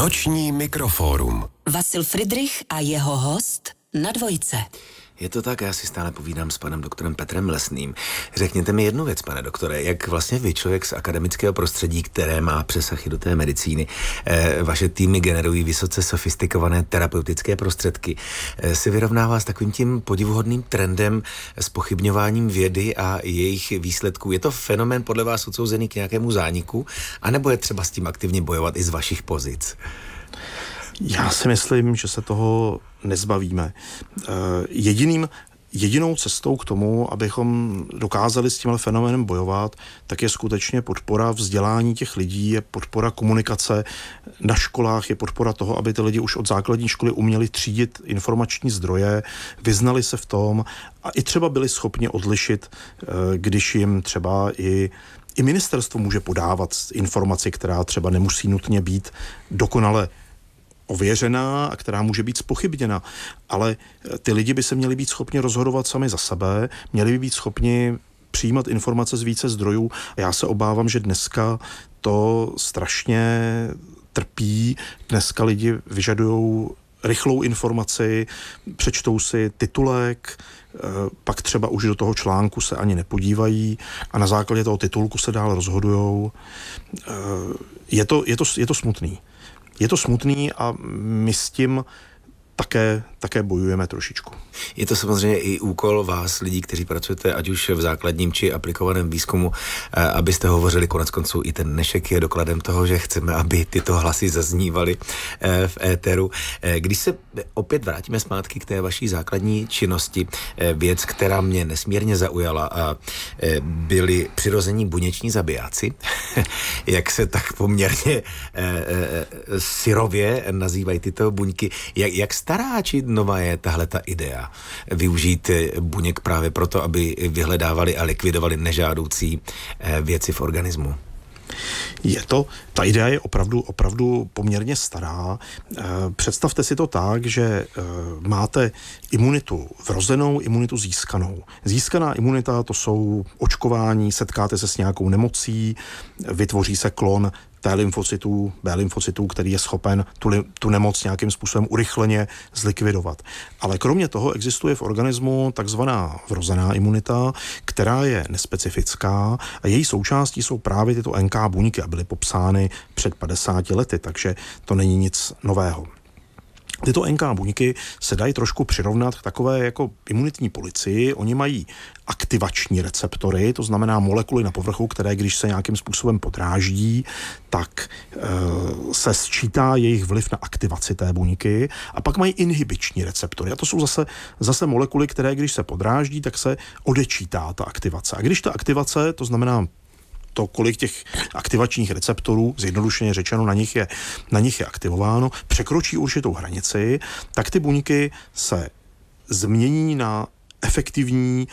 Noční mikrofórum. Vasil Fridrich a jeho host na Dvojce. Je to tak, já si stále povídám s panem doktorem Petrem Lesným. Řekněte mi jednu věc, pane doktore, jak vlastně vy, člověk z akademického prostředí, které má přesah i do té medicíny, vaše týmy generují vysoce sofistikované terapeutické prostředky, se vyrovnává s takovým tím podivuhodným trendem zpochybňováním vědy a jejich výsledků. Je to fenomén podle vás odsouzený k nějakému zániku, anebo je třeba s tím aktivně bojovat i z vašich pozic? Já si myslím, že se toho nezbavíme. Jedinou cestou k tomu, abychom dokázali s tímhle fenoménem bojovat, tak je skutečně podpora vzdělání těch lidí, je podpora komunikace na školách, je podpora toho, aby ty lidi už od základní školy uměli třídit informační zdroje, vyznali se v tom a i třeba byli schopni odlišit, když jim třeba i ministerstvo může podávat informaci, která třeba nemusí nutně být dokonale ověřená a která může být zpochybněna. Ale ty lidi by se měli být schopni rozhodovat sami za sebe, měli by být schopni přijímat informace z více zdrojů. A já se obávám, že dneska to strašně trpí. Dneska lidi vyžadují rychlou informaci, přečtou si titulek, pak třeba už do toho článku se ani nepodívají a na základě toho titulku se dál rozhodujou. Je to smutný. Je to smutný a my s tím také bojujeme trošičku. Je to samozřejmě i úkol vás, lidí, kteří pracujete ať už v základním či aplikovaném výzkumu, abyste hovořili, koneckonců i ten dnešek je dokladem toho, že chceme, aby tyto hlasy zaznívaly v éteru. Když se opět vrátíme zpátky k té vaší základní činnosti, věc, která mě nesmírně zaujala, a byli přirození buněční zabijáci, jak se tak poměrně syrově nazývají tyto buňky. Jak stará či nová je tahle ta idea využít buněk právě proto, aby vyhledávali a likvidovali nežádoucí věci v organismu? Ta idea je opravdu poměrně stará. Představte si to tak, že máte imunitu vrozenou, imunitu získanou. Získaná imunita, to jsou očkování, setkáte se s nějakou nemocí, vytvoří se klon B lymfocytů, který je schopen tu nemoc nějakým způsobem urychleně zlikvidovat. Ale kromě toho existuje v organismu takzvaná vrozená imunita, která je nespecifická a její součástí jsou právě tyto NK buňky a byly popsány před 50 lety, takže to není nic nového. Tyto NK buňky se dají trošku přirovnat k takové jako imunitní policii. Oni mají aktivační receptory, to znamená molekuly na povrchu, které když se nějakým způsobem podráždí, tak se sčítá jejich vliv na aktivaci té buňky. A pak mají inhibiční receptory. A to jsou zase molekuly, které když se podráždí, tak se odečítá ta aktivace. A když ta aktivace, to znamená to, kolik těch aktivačních receptorů, zjednodušeně řečeno, na nich je aktivováno, překročí určitou hranici, tak ty buňky se změní na efektivní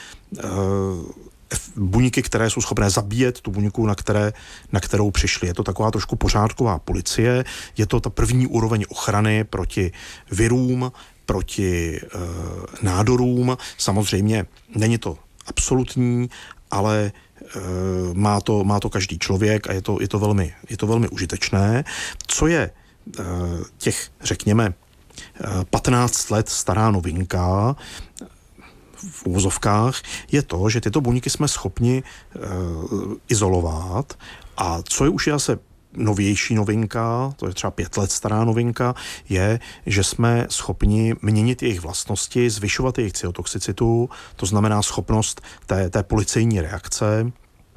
buňky, které jsou schopné zabíjet tu buňku, na kterou přišli. Je to taková trošku pořádková policie, je to ta první úroveň ochrany proti virům, proti nádorům. Samozřejmě není to absolutní, ale má to každý člověk a je to velmi užitečné. Co je těch, řekněme, 15 let stará novinka v uvozovkách, je to, že tyto buňky jsme schopni izolovat a co je už asi novější novinka, to je třeba 5 let stará novinka, je, že jsme schopni měnit jejich vlastnosti, zvyšovat jejich cytotoxicitu, to znamená schopnost té policejní reakce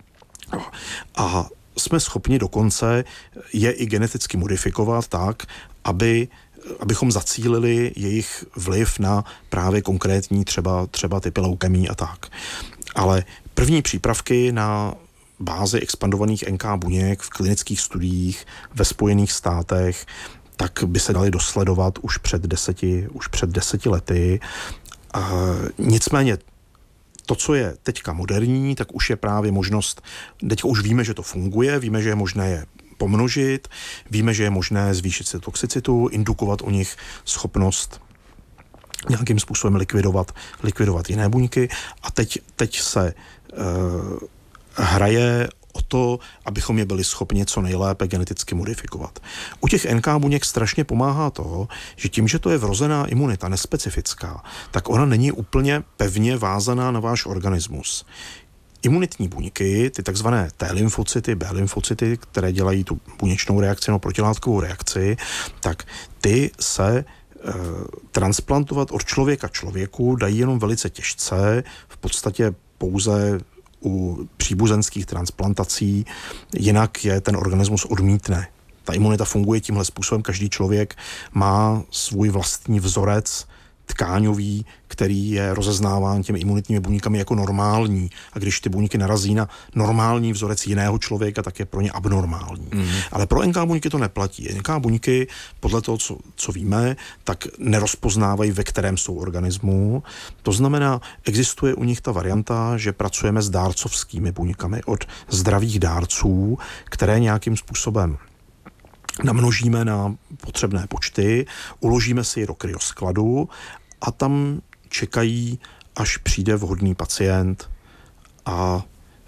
a jsme schopni dokonce je i geneticky modifikovat tak, abychom zacílili jejich vliv na právě konkrétní třeba typy leukemii a tak. Ale první přípravky na bázi expandovaných NK buněk v klinických studiích ve Spojených státech, tak by se daly dosledovat už před 10 lety. Nicméně to, co je teďka moderní, tak už je právě možnost, teďka už víme, že to funguje, víme, že je možné je pomnožit, víme, že je možné zvýšit si toxicitu, indukovat u nich schopnost nějakým způsobem likvidovat jiné buňky a teď se hraje o to, abychom je byli schopni co nejlépe geneticky modifikovat. U těch NK buněk strašně pomáhá to, že tím, že to je vrozená imunita, nespecifická, tak ona není úplně pevně vázaná na váš organismus. Imunitní buňky, ty takzvané T lymfocyty, B lymfocyty, které dělají tu buněčnou reakci nebo protilátkovou reakci, tak ty se transplantovat od člověka člověku dají jenom velice těžce, v podstatě pouze u příbuzenských transplantací, jinak je ten organismus odmítne. Ta imunita funguje tímhle způsobem, každý člověk má svůj vlastní vzorec tkáňový, který je rozeznáván těmi imunitními buňkami jako normální. A když ty buňky narazí na normální vzorec jiného člověka, tak je pro ně abnormální. Ale pro NK buňky to neplatí. NK buňky, podle toho, co víme, tak nerozpoznávají, ve kterém jsou organismu. To znamená, existuje u nich ta varianta, že pracujeme s dárcovskými buňkami od zdravých dárců, které nějakým způsobem namnožíme na potřebné počty, uložíme si je do kryoskladu a tam čekají, až přijde vhodný pacient a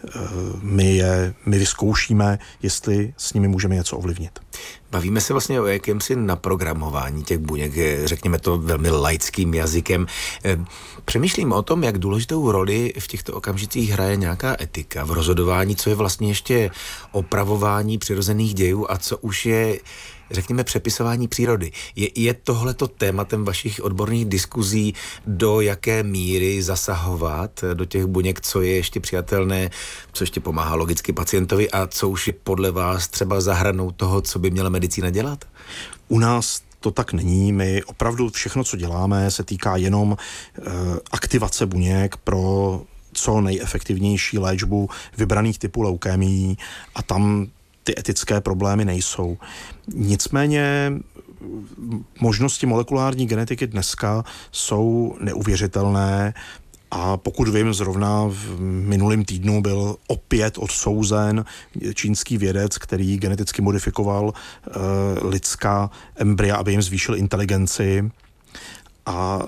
my vyzkoušíme, jestli s nimi můžeme něco ovlivnit. Bavíme se vlastně o jakémsi naprogramování těch buněk, řekněme to velmi laickým jazykem. Přemýšlím o tom, jak důležitou roli v těchto okamžicích hraje nějaká etika v rozhodování, co je vlastně ještě opravování přirozených dějů a co už je, řekněme, přepisování přírody. Je tohleto tématem vašich odborných diskuzí, do jaké míry zasahovat do těch buněk, co je ještě přijatelné, co ještě pomáhá logicky pacientovi a co už je podle vás třeba za hranou toho, co by měla medicína dělat? U nás to tak není. My opravdu všechno, co děláme, se týká jenom aktivace buněk pro co nejefektivnější léčbu vybraných typů leukémií a tam ty etické problémy nejsou. Nicméně možnosti molekulární genetiky dneska jsou neuvěřitelné a pokud vím, zrovna v minulém týdnu byl opět odsouzen čínský vědec, který geneticky modifikoval lidská embrya, aby jim zvýšil inteligenci. A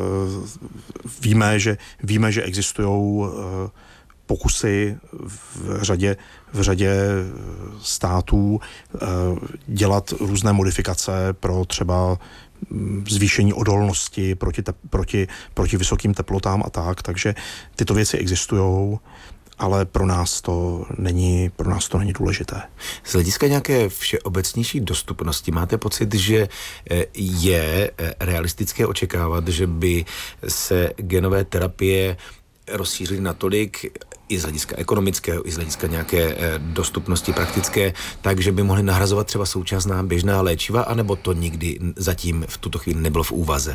víme, že existují pokusy v řadě států dělat různé modifikace pro třeba zvýšení odolnosti proti vysokým teplotám a tak. Takže tyto věci existují, ale pro nás to není důležité. Z hlediska nějaké všeobecnější dostupnosti máte pocit, že je realistické očekávat, že by se genové terapie rozšířili natolik i z hlediska ekonomického, i z hlediska nějaké dostupnosti praktické, takže by mohly nahrazovat třeba současná běžná léčiva, anebo to nikdy zatím v tuto chvíli nebylo v úvaze?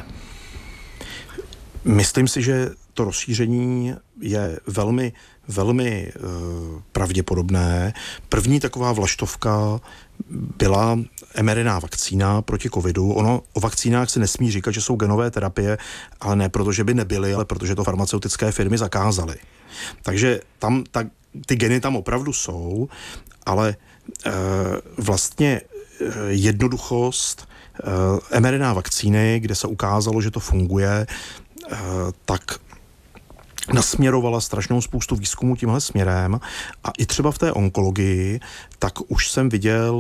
Myslím si, že to rozšíření je velmi, velmi pravděpodobné. První taková vlaštovka byla mRNA vakcína proti covidu. Ono o vakcínách se nesmí říkat, že jsou genové terapie, ale ne proto, že by nebyly, ale protože to farmaceutické firmy zakázaly. Takže tam ty geny tam opravdu jsou, ale vlastně jednoduchost mRNA vakcíny, kde se ukázalo, že to funguje, tak nasměrovala strašnou spoustu výzkumů tímhle směrem a i třeba v té onkologii, tak už jsem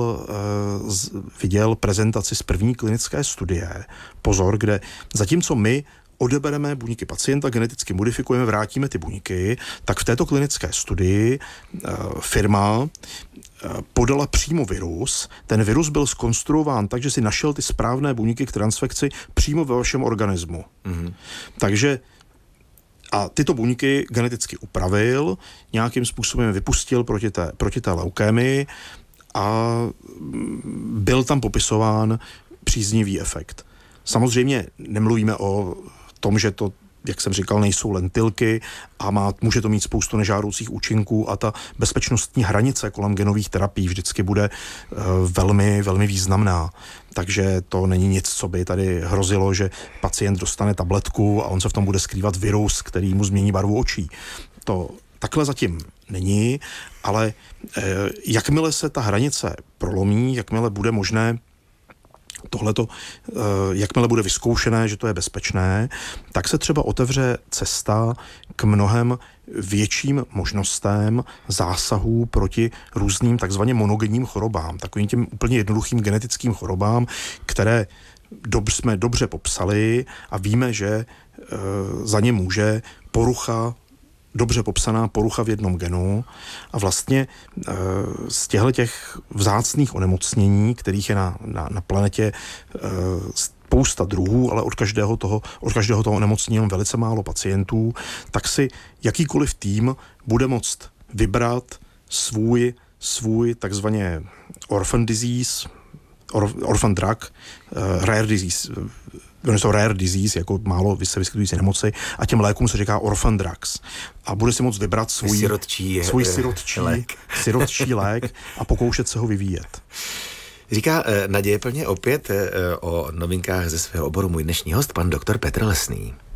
viděl prezentaci z první klinické studie. Pozor, kde zatímco my odebereme buňky pacienta, geneticky modifikujeme, vrátíme ty buňky, tak v této klinické studii firma podala přímo virus. Ten virus byl zkonstruován tak, že si našel ty správné buňky k transfekci přímo ve vašem organismu. Takže a tyto buňky geneticky upravil, nějakým způsobem vypustil proti té leukémii a byl tam popisován příznivý efekt. Samozřejmě nemluvíme o tom, že to, jak jsem říkal, nejsou lentilky a může to mít spoustu nežádoucích účinků a ta bezpečnostní hranice kolem genových terapií vždycky bude velmi, velmi významná. Takže to není nic, co by tady hrozilo, že pacient dostane tabletku a on se v tom bude skrývat virus, který mu změní barvu očí. To takhle zatím není, ale jakmile se ta hranice prolomí, jakmile bude možné tohleto, jakmile bude vyzkoušené, že to je bezpečné, tak se třeba otevře cesta k mnohem větším možnostem zásahů proti různým takzvaně monogenním chorobám, takovým těm úplně jednoduchým genetickým chorobám, které jsme dobře popsali a víme, že za ně může dobře popsaná porucha v jednom genu a vlastně z těch vzácných onemocnění, kterých je na planetě spousta druhů, ale od každého toho onemocnění jenom velice málo pacientů, tak si jakýkoliv tým bude moct vybrat svůj takzvaně orphan disease, orphan drug, rare disease, rare disease, jako málo se vyskytující nemoci, a těm lékům se říká orphan drugs. A bude si moct vybrat svůj sirotčí lék a pokoušet se ho vyvíjet. Říká nadějeplně opět o novinkách ze svého oboru můj dnešní host, pan doktor Petr Lesný.